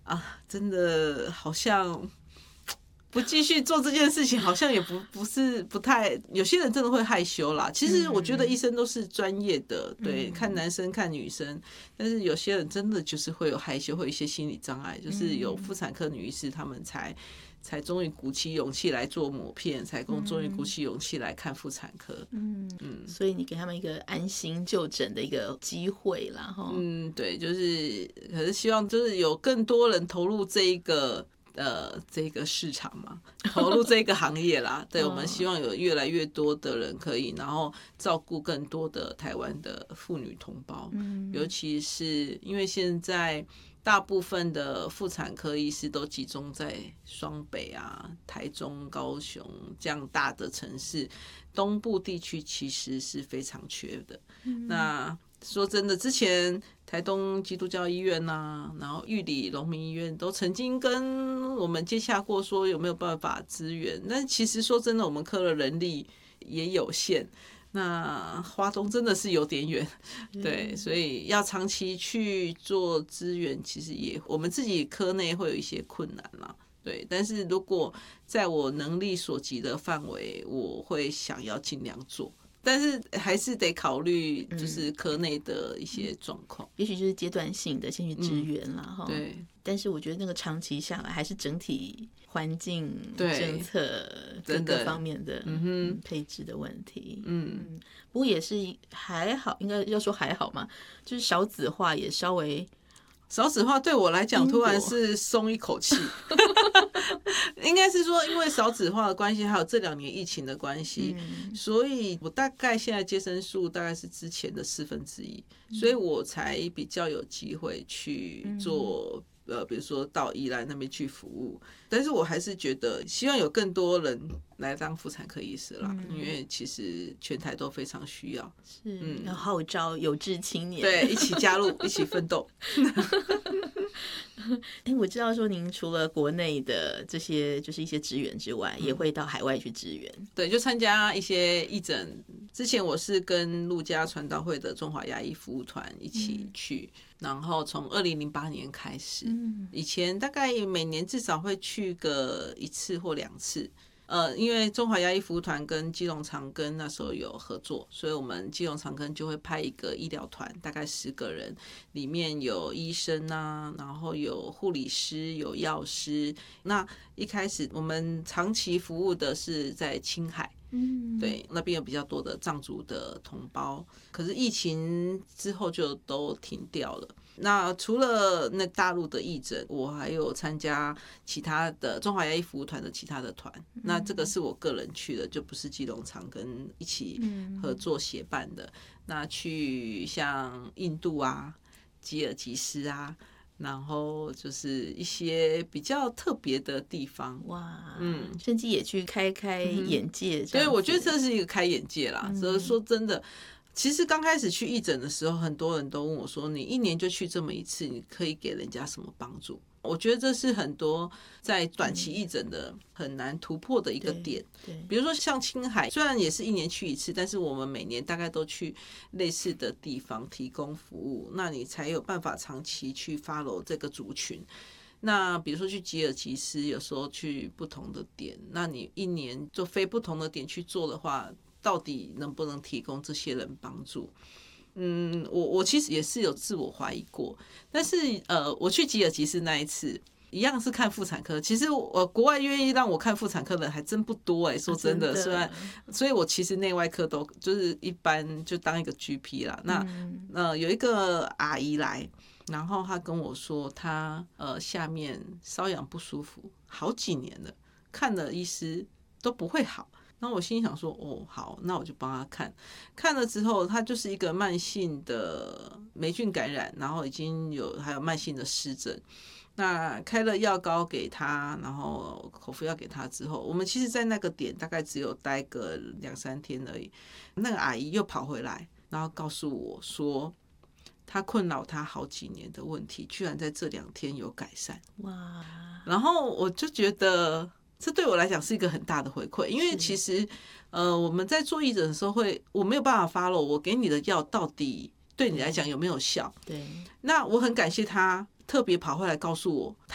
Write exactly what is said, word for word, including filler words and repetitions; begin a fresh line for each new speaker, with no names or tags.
啊，真的好像不继续做这件事情，好像也不不是不太，有些人真的会害羞啦。其实我觉得医生都是专业的，对，看男生看女生，但是有些人真的就是会有害羞，会有一些心理障碍，就是有妇产科女医师他们才。才终于鼓起勇气来做抹片，才终于鼓起勇气来看妇产科。嗯
嗯，所以你给他们一个安心就诊的一个机会啦，哈。
嗯，对，就是，可是希望就是有更多人投入这一个呃这个市场嘛，投入这个行业啦。对，我们希望有越来越多的人可以，然后照顾更多的台湾的妇女同胞。嗯，尤其是因为现在。大部分的妇产科医师都集中在双北啊、台中、高雄这样大的城市，东部地区其实是非常缺的。嗯、那说真的，之前台东基督教医院啊，然后玉里荣民医院都曾经跟我们接洽过，说有没有办法支援。但其实说真的，我们科的人力也有限。那花东真的是有点远，对，所以要长期去做资源，其实也我们自己科内会有一些困难啦，对。但是如果在我能力所及的范围，我会想要尽量做，但是还是得考虑就是科内的一些状况、嗯，
也许就是阶段性的先去支援啦，哈、嗯。对。但是我觉得那个长期下来，还是整体环境政策各个方面的嗯配置的问题。嗯，不过也是还好，应该要说还好嘛，就是少子化也稍微。
少子化对我来讲突然是松一口气，应该是说因为少子化的关系，还有这两年疫情的关系，嗯、所以我大概现在接生数大概是之前的四分之一，所以我才比较有机会去做。呃，比如说到宜兰那边去服务，但是我还是觉得希望有更多人来当妇产科医师啦，嗯、因为其实全台都非常需要，
是，嗯，要号召有志青年，
对，一起加入，一起奋斗。
哎，我知道说您除了国内的这些就是一些支援之外，嗯、也会到海外去支援。
对，就参加一些义诊。之前我是跟陆家传道会的中华牙医服务团一起去，嗯、然后从二零零八年开始，嗯、以前大概每年至少会去个一次或两次。呃，因为中华牙医服务团跟基隆长庚那时候有合作，所以我们基隆长庚就会派一个医疗团，大概十个人，里面有医生啊，然后有护理师，有药师。那一开始我们长期服务的是在青海。嗯，对，那边有比较多的藏族的同胞，可是疫情之后就都停掉了。那除了那大陆的义诊，我还有参加其他的中华牙医服务团的其他的团，嗯、那这个是我个人去的，就不是基隆长庚一起合作协办的。嗯、那去像印度啊、吉尔吉斯啊。然后就是一些比较特别的地方，
哇，嗯，甚至也去开开眼界，
所以、嗯、我觉得这是一个开眼界啦。所以、嗯、说真的，其实刚开始去义诊的时候，很多人都问我说：“你一年就去这么一次，你可以给人家什么帮助？”我觉得这是很多在短期义诊的很难突破的一个点。对，对，比如说像青海，虽然也是一年去一次，但是我们每年大概都去类似的地方提供服务，那你才有办法长期去 follow 这个族群。那比如说去吉尔吉斯，有时候去不同的点，那你一年就飞不同的点去做的话，到底能不能提供这些人帮助？嗯，我我其实也是有自我怀疑过，但是呃，我去吉尔吉斯那一次，一样是看妇产科。其实我国外愿意让我看妇产科的还真不多哎、欸，说真的，虽然，所以我其实内外科都就是一般就当一个 G P 啦。那、嗯、呃有一个阿姨来，然后她跟我说，她呃下面瘙痒不舒服好几年了，看了医师都不会好。那我心里想说，哦，好，那我就帮他看。看了之后，他就是一个慢性的霉菌感染，然后已经有还有慢性的湿疹。那开了药膏给他，然后口服药给他之后，我们其实在那个点大概只有待个两三天而已。那个阿姨又跑回来，然后告诉我说，他困扰他好几年的问题，居然在这两天有改善。哇！然后我就觉得。这对我来讲是一个很大的回馈，因为其实，呃，我们在做义诊的时候会，我没有办法 follow 我给你的药到底对你来讲有没有效。对，那我很感谢他特别跑回来告诉我，